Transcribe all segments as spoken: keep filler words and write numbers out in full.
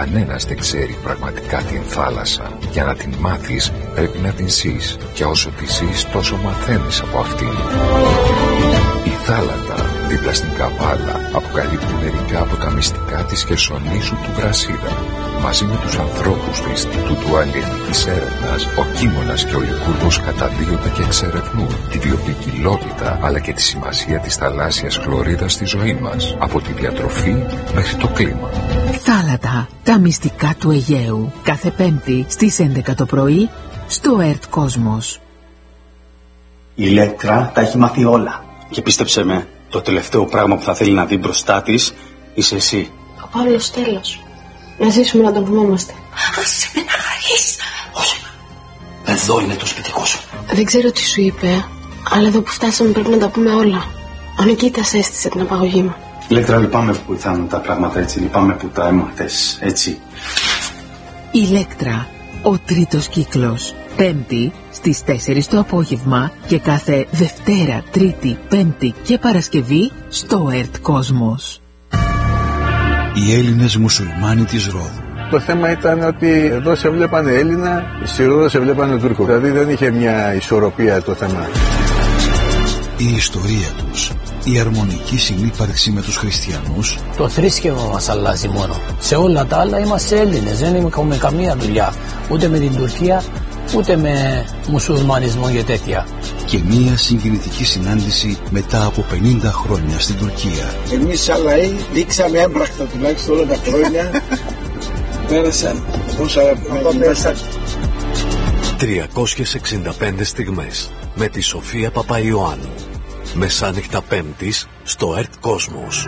Κανένας δεν ξέρει πραγματικά την θάλασσα. Για να την μάθεις πρέπει να την ζεις, και όσο τη ζεις τόσο μαθαίνεις από αυτήν. Η Θάλατα, δίπλα στην Καβάλα, αποκαλύπτει μερικά από τα μυστικά της Χερσονήσου του Βρασίδα. Μαζί με τους ανθρώπους του Ινστιτούτου Αλλιευτικής Έρευνας, ο Κίμωνας και ο Λικούργος καταδύονται και εξερευνούν τη βιοποικιλότητα αλλά και τη σημασία της θαλάσσιας χλωρίδας στη ζωή μας, από τη διατροφή μέχρι το κλίμα. Θάλατα, τα μυστικά του Αιγαίου, κάθε Πέμπτη στις έντεκα το πρωί στο ΕΡΤ Κόσμος. Η Ηλέκτρα τα έχει μάθει όλα. Και πίστεψε με, το τελευταίο πράγμα που θα θέλει να δει μπροστά της είσαι εσύ. Ο Παύλος τέλος. Να ζήσουμε να τον θυμόμαστε. Άσε με να χαρείς. Όχι. Εδώ είναι το σπιτικό σου. Δεν ξέρω τι σου είπε, αλλά εδώ που φτάσαμε πρέπει να τα πούμε όλα. Ο Νικήτας έστησε την απαγωγή μου. Ηλέκτρα, λυπάμαι που ήρθαν τα πράγματα έτσι. Λυπάμαι που τα έμαθες έτσι. Ηλέκτρα, ο τρίτος κύκλος. Πέμπτη στις τέσσερις το απόγευμα και κάθε Δευτέρα, Τρίτη, Πέμπτη και Παρασκευή στο ΕΡΤ Κόσμος. Οι Έλληνες μουσουλμάνοι της Ρόδου. Το θέμα ήταν ότι εδώ σε βλέπανε Έλληνα, στη Ρόδο σε βλέπανε Τούρκο. Δηλαδή δεν είχε μια ισορροπία το θέμα. Η ιστορία τους, η αρμονική συνύπαρξη με τους χριστιανούς. Το θρήσκευμα μας αλλάζει μόνο. Σε όλα τα άλλα είμαστε Έλληνες, δεν έχουμε καμία δουλειά. Ούτε με την Τουρκία, ούτε με μουσουλμανισμό και τέτοια. Και μία συγκινητική συνάντηση μετά από πενήντα χρόνια στην Τουρκία. Εμείς σαν λαοί δείξαμε έμπρακτα τουλάχιστον όλα τα χρόνια. Πέρασαν όσα μέσα. τριακόσιες εξήντα πέντε στιγμές με τη Σοφία Παπαϊωάννου. Μεσάνυχτα Πέμπτης στο ΕΡΤ Κόσμος.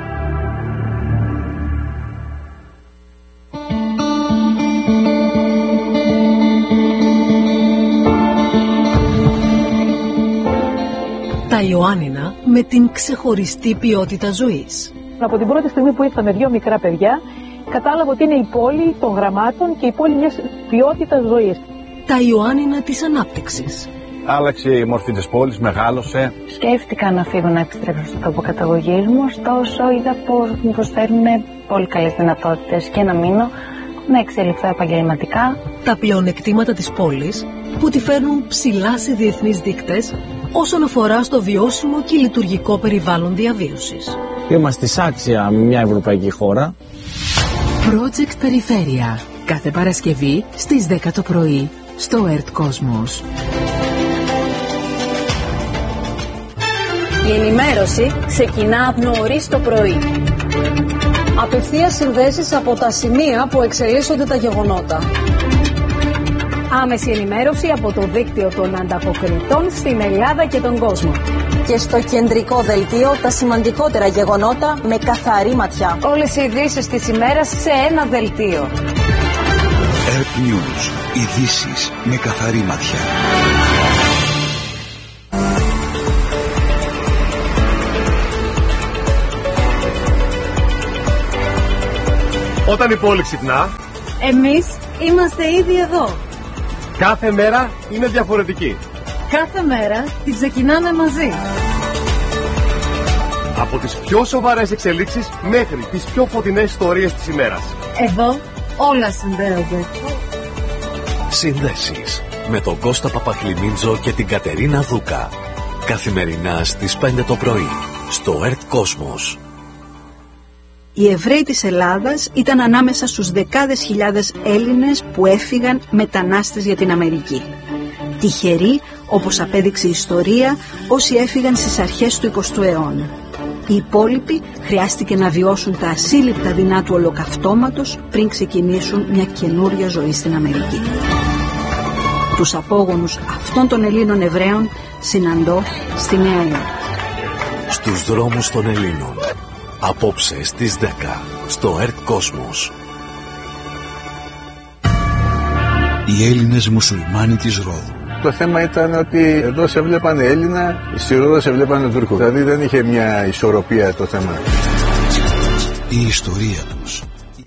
Τα Ιωάννινα με την ξεχωριστή ποιότητα ζωής. Από την πρώτη στιγμή που ήρθα με δύο μικρά παιδιά, κατάλαβα ότι είναι η πόλη των γραμμάτων και η πόλη μιας ποιότητας ζωής. Τα Ιωάννινα της ανάπτυξης. Άλλαξε η μορφή της πόλης, μεγάλωσε. Σκέφτηκα να φύγω να επιστρέψω στο τόπο καταγωγής μου, ωστόσο είδα πως μου προσφέρουν πολύ καλές δυνατότητες και να μείνω, να εξελιχθώ επαγγελματικά. Τα πλεονεκτήματα της πόλης που τη φέρνουν ψηλά σε διεθνείς δείκτες όσον αφορά στο βιώσιμο και λειτουργικό περιβάλλον διαβίωσης. Είμαστε άξια μια ευρωπαϊκή χώρα. Project Περιφέρεια. Κάθε Παρασκευή στις δέκα το πρωί στο ΕΡΤ Κόσμος. Η ενημέρωση ξεκινά από νωρίς το πρωί. Απευθείας συνδέσεις από τα σημεία που εξελίσσονται τα γεγονότα. Άμεση ενημέρωση από το δίκτυο των ανταποκριτών στην Ελλάδα και τον κόσμο. Και στο κεντρικό δελτίο τα σημαντικότερα γεγονότα με καθαρή ματιά. Όλες οι ειδήσεις της ημέρας σε ένα δελτίο. ΕΡΤ News. Ειδήσεις με καθαρή ματιά. Όταν η πόλη ξυπνά, εμείς είμαστε ήδη εδώ. Κάθε μέρα είναι διαφορετική. Κάθε μέρα την ξεκινάμε μαζί. Από τις πιο σοβαρές εξελίξεις μέχρι τις πιο φωτεινές ιστορίες της ημέρας. Εδώ όλα συνδέονται. Συνδέσεις με τον Κώστα Παπαχλιμίντζο και την Κατερίνα Δούκα. Καθημερινά στις πέντε το πρωί στο ΕΡΤ Κόσμος. Οι Εβραίοι της Ελλάδας ήταν ανάμεσα στους δεκάδες χιλιάδες Έλληνες που έφυγαν μετανάστες για την Αμερική. Τυχεροί, όπως απέδειξε η ιστορία, όσοι έφυγαν στις αρχές του εικοστού αιώνα. Οι υπόλοιποι χρειάστηκε να βιώσουν τα ασύλληπτα δεινά του ολοκαυτώματος πριν ξεκινήσουν μια καινούρια ζωή στην Αμερική. Τους απόγονους αυτών των Ελλήνων Εβραίων συναντώ στη Νέα Υόρκη. Στους δρόμους των Ελλήνων. Απόψε στις δέκα στο ΕΡΤ Κόσμος. Οι Έλληνες μουσουλμάνοι της Ρόδου. Το θέμα ήταν ότι εδώ σε βλέπανε Έλληνα, στη Ρόδο σε βλέπανε Τούρκο. Δηλαδή δεν είχε μια ισορροπία το θέμα. Η ιστορία τους.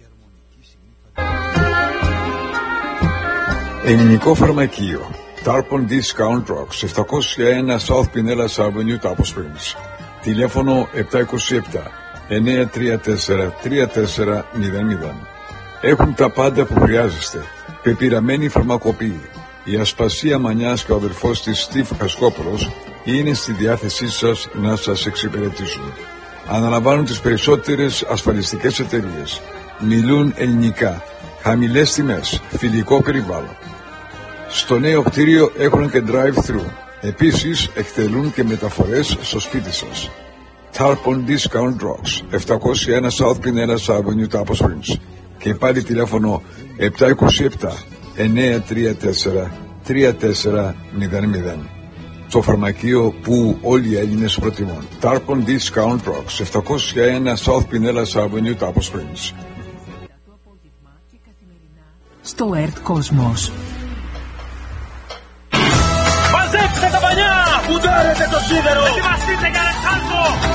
Ελληνικό φαρμακείο. Tarpon Discount Drugs, επτακόσια ένα South Pinellas Avenue, Tapo Springs. Τηλέφωνο επτακόσια είκοσι επτά εννιακόσια τριάντα τέσσερα τριάντα τέσσερα μηδέν μηδέν. Έχουν τα πάντα που χρειάζεστε. Πεπειραμένη φαρμακοποιή. Η Ασπασία Μανιάς και ο αδερφός της Στίβ Χασκόπουλος είναι στη διάθεσή σας να σας εξυπηρετήσουν. Αναλαμβάνουν τις περισσότερες ασφαλιστικές εταιρείες. Μιλούν ελληνικά. Χαμηλές τιμές. Φιλικό περιβάλλον. Στο νέο κτίριο έχουν και drive-thru. Επίσης εκτελούν και μεταφορές στο σπίτι σας. Tarpon Discount Rocks, επτακόσια ένα South Pinellas Avenue, Tapos Springs. Και πάλι τηλέφωνο επτά δύο επτά εννιά τρία τέσσερα τρία τέσσερα μηδέν μηδέν. Το φαρμακείο που όλοι οι Έλληνες προτιμούν. Tarpon Discount Rocks, επτακόσια ένα South Pinellas Avenue, Tapos Springs. Στο ΕΡΤ Κόσμος. Μαζέψτε τα πανιά! Κουντάρετε το σίδερο! Ετοιμαστείτε για Αλεξάνδρο!